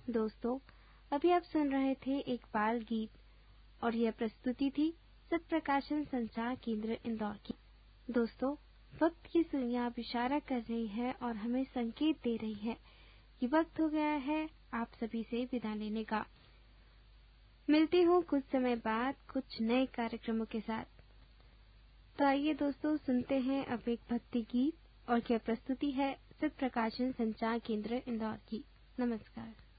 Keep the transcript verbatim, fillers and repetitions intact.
दोस्तों, अभी आप सुन रहे थे एक बाल गीत और यह प्रस्तुति थी सत्य प्रकाशन संचार केंद्र इंदौर की। दोस्तों, वक्त की सुइयां अब इशारा कर रही है और हमें संकेत दे रही है कि वक्त हो गया है आप सभी से विदा लेने का। मिलती हूँ कुछ समय बाद कुछ नए कार्यक्रमों के साथ। तो आइए दोस्तों, सुनते हैं अब एक भक्ति गीत और यह प्रस्तुति है सत्य प्रकाशन संचार केंद्र इंदौर की। नमस्कार।